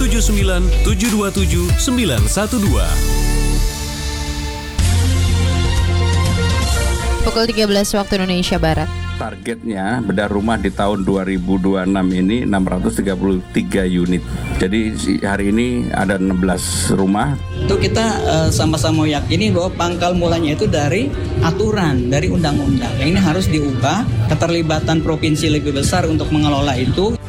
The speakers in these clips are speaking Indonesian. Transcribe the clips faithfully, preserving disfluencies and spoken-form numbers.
tujuh sembilan tujuh dua tujuh sembilan satu dua. Pukul tiga belas waktu Indonesia Barat. Targetnya bedah rumah di tahun dua ribu dua puluh enam ini enam ratus tiga puluh tiga unit. Jadi hari ini ada enam belas rumah. Itu kita uh, sama-sama yakini bahwa pangkal mulanya itu dari aturan, dari undang-undang. Yang ini harus diubah, keterlibatan provinsi lebih besar untuk mengelola itu.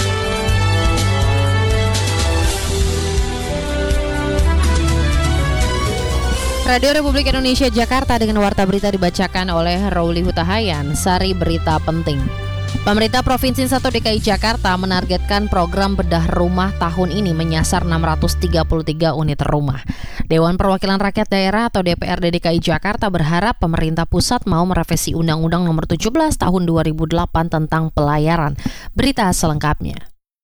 Radio Republik Indonesia Jakarta dengan warta berita dibacakan oleh Rauli Hutahayan. Sari berita penting. Pemerintah Provinsi satu D K I Jakarta menargetkan program bedah rumah tahun ini menyasar enam ratus tiga puluh tiga unit rumah. Dewan Perwakilan Rakyat Daerah atau D P R D D K I Jakarta berharap pemerintah pusat mau merevisi Undang-Undang Nomor tujuh belas Tahun dua ribu delapan tentang pelayaran. Berita selengkapnya.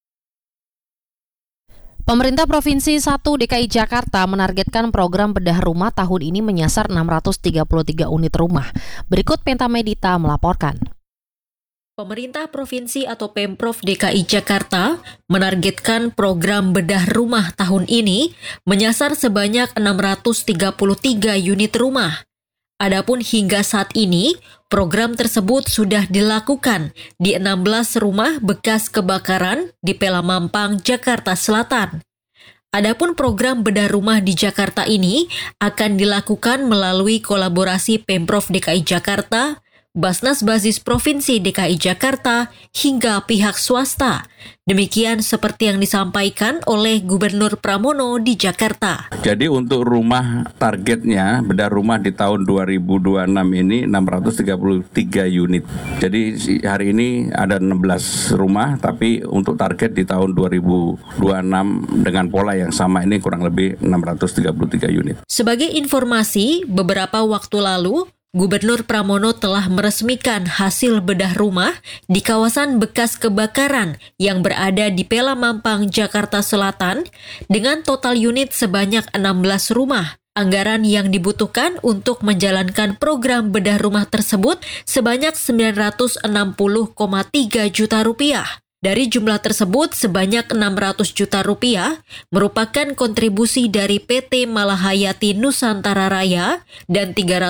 Pemerintah Provinsi satu D K I Jakarta menargetkan program bedah rumah tahun ini menyasar enam ratus tiga puluh tiga unit rumah. Berikut Penta Medita melaporkan. Pemerintah Provinsi atau Pemprov D K I Jakarta menargetkan program bedah rumah tahun ini menyasar sebanyak enam ratus tiga puluh tiga unit rumah. Adapun hingga saat ini, program tersebut sudah dilakukan di enam belas rumah bekas kebakaran di Pelamampang, Jakarta Selatan. Adapun program bedah rumah di Jakarta ini akan dilakukan melalui kolaborasi Pemprov D K I Jakarta, Basnas Basis Provinsi D K I Jakarta, hingga pihak swasta. Demikian seperti yang disampaikan oleh Gubernur Pramono di Jakarta. Jadi untuk rumah targetnya bedah rumah di tahun dua ribu dua puluh enam ini enam ratus tiga puluh tiga unit. Jadi hari ini ada enam belas rumah, tapi untuk target di tahun dua ribu dua puluh enam dengan pola yang sama ini kurang lebih enam ratus tiga puluh tiga unit. Sebagai informasi, beberapa waktu lalu Gubernur Pramono telah meresmikan hasil bedah rumah di kawasan bekas kebakaran yang berada di Pelamampang, Jakarta Selatan dengan total unit sebanyak enam belas rumah. Anggaran yang dibutuhkan untuk menjalankan program bedah rumah tersebut sebanyak sembilan ratus enam puluh koma tiga juta rupiah. Dari jumlah tersebut, sebanyak enam ratus juta rupiah merupakan kontribusi dari P T Malahayati Nusantara Raya dan tiga ratus